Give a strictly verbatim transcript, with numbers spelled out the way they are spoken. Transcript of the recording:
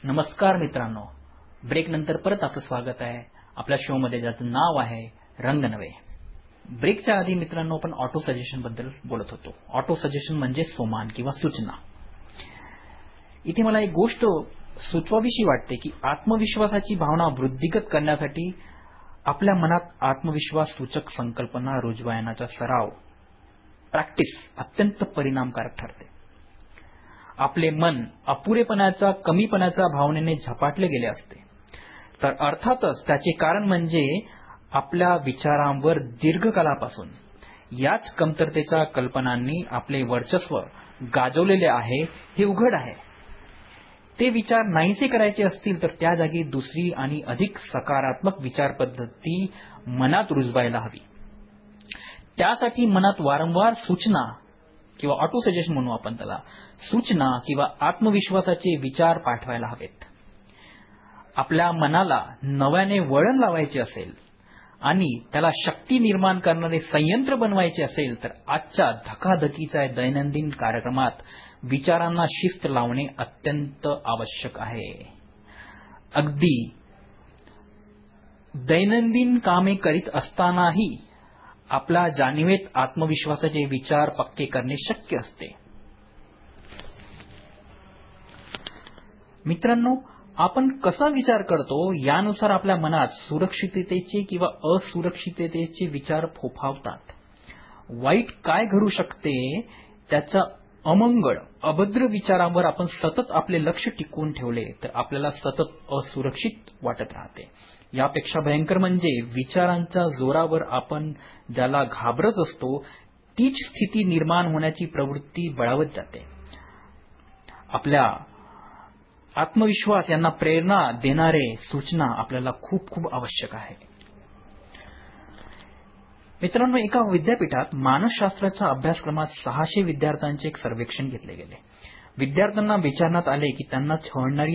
नमस्कार मित्रांनो, ब्रेक नंतर परत आपलं स्वागत आहे आपल्या शो मध्ये, ज्याचं नाव आहे रंग नवे. ब्रेकच्या आधी मित्रांनो आपण ऑटो सजेशन बद्दल बोलत होतो. ऑटो सजेशन म्हणजे सोमान किंवा सूचना. इथे मला एक गोष्ट सुचवावीशी वाटते की आत्मविश्वासाची भावना वृद्धिगत करण्यासाठी आपल्या मनात आत्मविश्वास सूचक संकल्पना रुजवायनाचा सराव, प्रॅक्टिस अत्यंत परिणामकारक ठरते. आपले मन अपुरेपणाच्या, कमीपणाच्या भावनेने झपाटले गेले असते, तर अर्थातच त्याचे कारण म्हणजे आपल्या विचारांवर दीर्घकालापासून याच कमतरतेच्या कल्पनांनी आपले वर्चस्व गाजवलेले आहे हे उघड आहे. ते विचार नाहीसे करायचे असतील तर त्या जागी दुसरी आणि अधिक सकारात्मक विचार पद्धती मनात रुजवायला हवी. त्यासाठी मनात वारंवार सूचना किंवा ऑटो सजेशन म्हणू आपण त्याला, सूचना किंवा आत्मविश्वासाचे विचार पाठवायला हवेत. आपल्या मनाला नव्याने वळण लावायचे असेल आणि त्याला शक्ती निर्माण करणारे संयंत्र बनवायचे असेल तर आजच्या धकाधकीच्या दैनंदिन कार्यक्रमात विचारांना शिस्त लावणे अत्यंत आवश्यक आहे. अगदी दैनंदिन कामे करीत असतानाही आपल्या जाणीवेत आत्मविश्वासाचे विचार पक्के करणे शक्य असते. मित्रांनो, आपण कसा विचार करतो यानुसार आपल्या मनात सुरक्षिततेचे किंवा असुरक्षिततेचे विचार फोफावतात. वाईट काय घडू शकते त्याच्या अमंगळ, अभद्र विचारांवर आपण सतत आपले लक्ष टिकवून ठेवले तर आपल्याला सतत असुरक्षित वाटत राहते. यापेक्षा भयंकर म्हणजे विचारांच्या जोरावर आपण ज्याला घाबरत असतो तीच स्थिती निर्माण होण्याची प्रवृत्ती बळावत जाते. आपल्या आत्मविश्वास यांना प्रेरणा देणारे सूचना आपल्याला खूप खूप आवश्यक आहे. मित्रांनो, एका विद्यापीठात मानसशास्त्राच्या अभ्यासक्रमात सहाशे विद्यार्थ्यांचे एक सर्वेक्षण घेतले गेले. विद्यार्थ्यांना विचारण्यात आले की त्यांना छळणारी